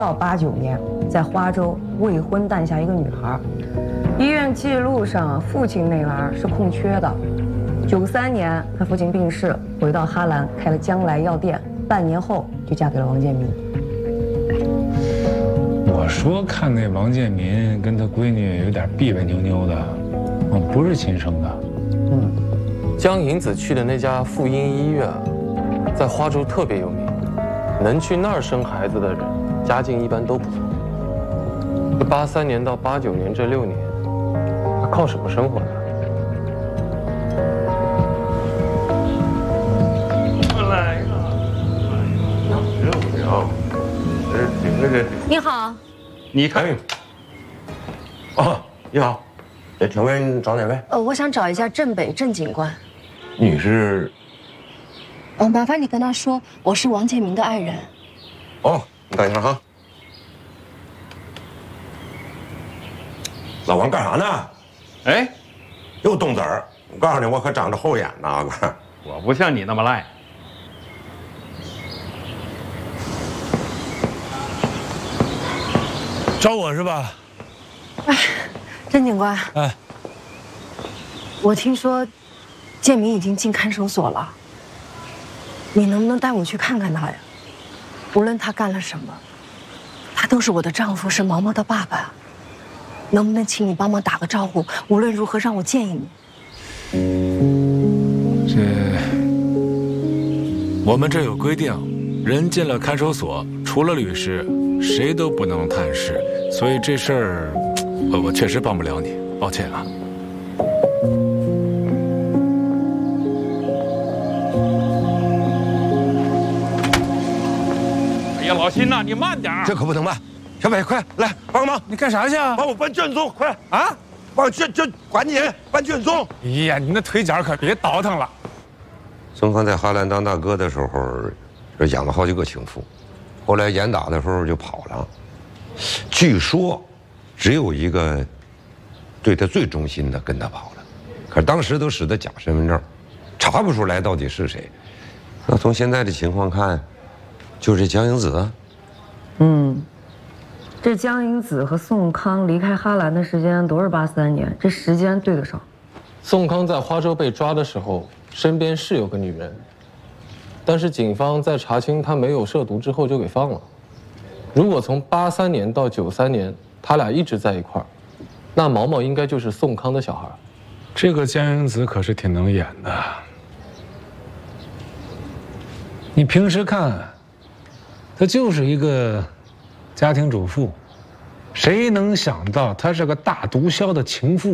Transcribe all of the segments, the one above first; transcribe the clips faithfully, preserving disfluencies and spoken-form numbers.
到八九年，在花州未婚诞下一个女孩。医院记录上，父亲那栏是空缺的。九三年，他父亲病逝，回到哈兰开了将来药店，半年后就嫁给了王建民。 我说看那王建民跟他闺女有点别别扭扭的，哦，不是亲生的。 嗯，江银子去的那家妇婴医院，在花州特别有名，能去那儿生孩子的人，家境一般都不错。这八三年到八九年这六年，他靠什么生活呢？ 来了，热不热？这顶着这。 你好， 你看，哦，你好，呃，请问找哪位？ 呃，我想找一下镇北镇警官。 你是？ 呃，麻烦你跟他说，我是王建民的爱人。 哦，你等一下哈。老王干啥呢？ 哎， 又动子儿！我告诉你，我可长着后眼呢。 我不像你那么赖。 找我是吧？ 哎，镇警官， 哎， 我听说建民已经进看守所了，你能不能带我去看看他呀？无论他干了什么，他都是我的丈夫，是毛毛的爸爸。能不能请你帮忙打个招呼？无论如何让我见一面。 这我们这有规定，人进了看守所，除了律师，谁都不能探视，所以这事儿，我我确实帮不了你，抱歉啊。 哎呀，老辛呐，你慢点。 这可不能慢。小北，快来帮忙！ 你干啥去啊？ 帮我搬卷宗，快啊！帮我卷卷管你搬卷宗。 哎呀，你那腿脚可别倒腾了。 宋康在哈兰当大哥的时候，这养了好几个情妇，后来严打的时候就跑了。据说，只有一个对他最忠心的跟他跑了，可是当时都使的假身份证，查不出来到底是谁。那从现在的情况看，就是江英子。 嗯。这江银子和宋康离开哈兰的时间都是八三年，这时间对得上。 宋康在花州被抓的时候，身边是有个女人，但是警方在查清他没有涉毒之后就给放了。如果从八三年到九三年，他俩一直在一块儿，那毛毛应该就是宋康的小孩。 这个江银子可是挺能演的。你平时看，她就是一个家庭主妇，谁能想到她是个大毒枭的情妇？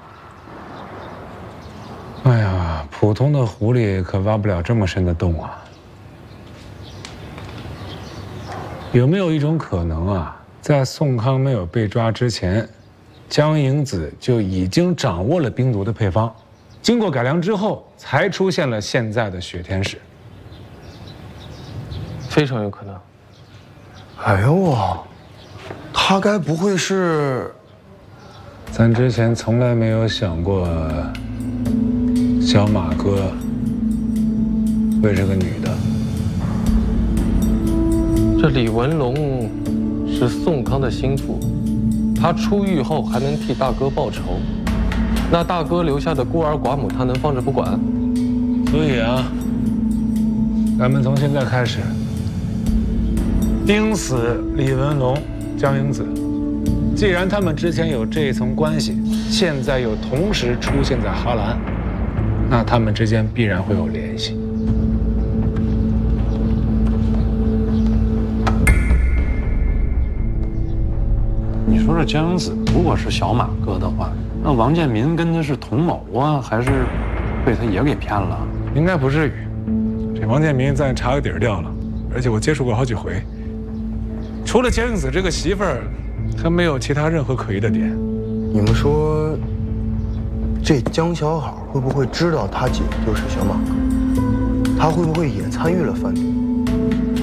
哎呀，普通的狐狸可挖不了这么深的洞啊！有没有一种可能啊，在宋康没有被抓之前，江银子就已经掌握了冰毒的配方，经过改良之后，才出现了现在的雪天使？ 非常有可能。 哎呦我，他该不会是…… 咱之前从来没有想过，小马哥会是个女的。 这李文龙是宋康的心腹，他出狱后还能替大哥报仇，那大哥留下的孤儿寡母，他能放着不管？ 所以啊，咱们从现在开始。盯死李文龙、江英子。既然他们之前有这一层关系，现在又同时出现在哈兰，那他们之间必然会有联系。 你说这江英子如果是小马哥的话，那王建民跟他是同谋啊，还是被他也给骗了？ 应该不至于。这王建民咱查个底儿掉了，而且我接触过好几回。除了江英子这个媳妇儿，他没有其他任何可疑的点。 你们说，这江小好会不会知道他姐就是小马哥？他会不会也参与了贩毒？